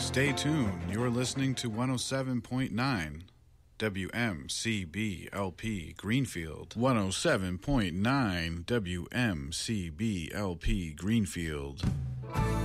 Stay tuned. You're listening to 107.9 WMCBLP Greenfield. 107.9 WMCBLP Greenfield.